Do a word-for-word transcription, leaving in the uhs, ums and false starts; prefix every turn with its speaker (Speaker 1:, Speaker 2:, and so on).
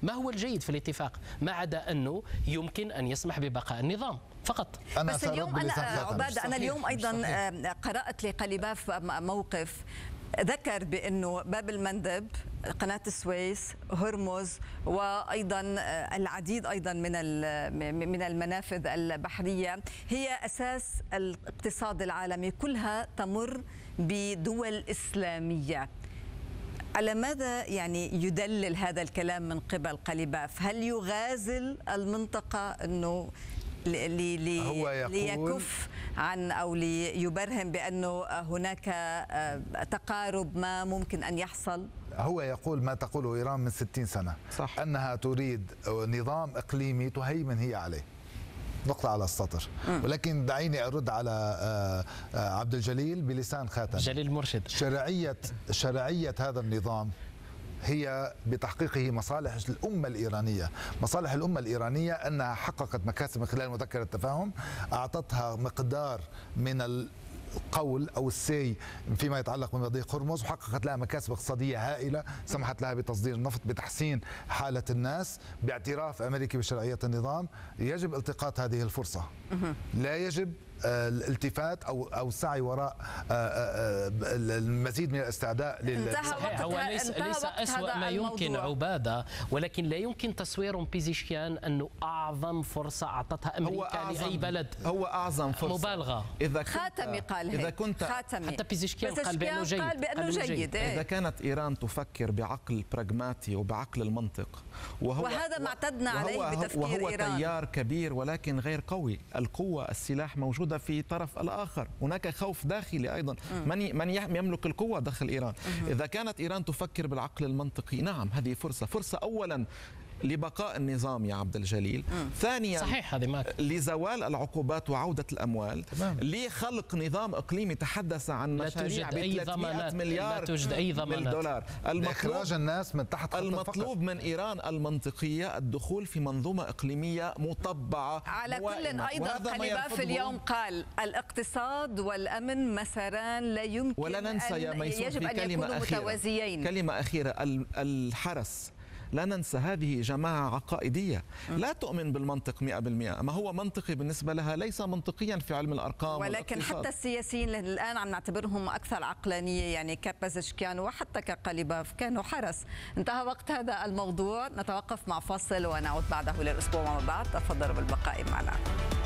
Speaker 1: ما هو الجيد في الاتفاق ما عدا أنه يمكن أن يسمح ببقاء النظام فقط.
Speaker 2: أنا بس اليوم أنا عباد أنا اليوم أيضا قرأت لقليباف موقف ذكر بأنه باب المندب، قناة السويس، هرمز، وأيضا العديد أيضا من من المنافذ البحرية هي أساس الاقتصاد العالمي، كلها تمر بدول إسلامية. على ماذا يعني يدلل هذا الكلام من قبل قليباف؟ هل يغازل المنطقة أنه لي لي ليكف عن أو ليبرهن بأنه هناك تقارب ما ممكن أن يحصل؟ هو يقول ما تقوله إيران من ستين سنة، صح. أنها تريد نظام إقليمي تهيمن هي عليه، نقطة على السطر. م. ولكن دعيني أرد على عبد الجليل بلسان خاتم.
Speaker 1: جليل مرشد.
Speaker 2: شرعية شرعية هذا النظام هي بتحقيقه مصالح الأمة الإيرانية. مصالح الأمة الإيرانية أنها حققت مكاسب من خلال مذكرة التفاهم، أعطتها مقدار من القول أو السي فيما يتعلق بمضيق هرمز، وحققت لها مكاسب اقتصادية هائلة سمحت لها بتصدير النفط، بتحسين حالة الناس، باعتراف أمريكي بشرعية النظام. يجب التقاط هذه الفرصة، لا يجب الالتفات او او السعي وراء المزيد من الاستعداء لل
Speaker 1: صحيح. هو ليس ليس اسوأ ما يمكن عباده، ولكن لا يمكن تصوير بيزيشكيان انه اعظم فرصه اعطتها امريكا لاي بلد.
Speaker 3: هو اعظم فرصه
Speaker 1: مبالغه.
Speaker 3: اذا
Speaker 4: خاتمي قال هيك.
Speaker 3: اذا كنت
Speaker 4: خاتمي.
Speaker 1: حتى بيزيشكيان قال بانه جيد.
Speaker 4: قال بانه جيد, جيد.
Speaker 3: إيه؟ اذا كانت ايران تفكر بعقل براغماتي وبعقل المنطق، وهو
Speaker 4: وهذا ما اعتدنا عليه بتفكير
Speaker 3: وهو
Speaker 4: ايران،
Speaker 3: وهو تيار كبير ولكن غير قوي. القوه السلاح موجوده في طرف الآخر، هناك خوف داخلي أيضا. من من يملك القوة داخل إيران. إذا كانت إيران تفكر بالعقل المنطقي، نعم هذه فرصة فرصة أولا لبقاء النظام يا عبد الجليل،
Speaker 1: مم.
Speaker 3: ثانيا
Speaker 1: صحيح هذه معك.
Speaker 3: لزوال العقوبات وعودة الأموال، تمام. لخلق نظام إقليمي تحدث عن مشاريع ب ثلاثمئة مليار
Speaker 1: لا توجد أي ضمانات
Speaker 3: دولار.
Speaker 2: إخراج الناس من تحت
Speaker 3: المطلوب من إيران المنطقية الدخول في منظومة إقليمية مطبعة
Speaker 4: على كل. أيضا قليباف اليوم قال الاقتصاد والأمن مساران لا يمكن
Speaker 3: ولا ننسى يا ميسون
Speaker 4: يجب أن يكونوا متوازيين.
Speaker 3: كلمة أخيرة، الحرس، لا ننسى هذه جماعة عقائدية لا تؤمن بالمنطق مئة بالمئة. ما هو منطقي بالنسبة لها ليس منطقيا في علم الأرقام،
Speaker 4: ولكن
Speaker 3: والاقتصاد.
Speaker 4: حتى السياسيين الآن عم نعتبرهم أكثر عقلانية، يعني كابازيشكيان وحتى كقليباف كانوا حرس. انتهى وقت هذا الموضوع، نتوقف مع فاصل ونعود بعده للأسبوع وما بعد. تفضلوا بالبقاء معنا.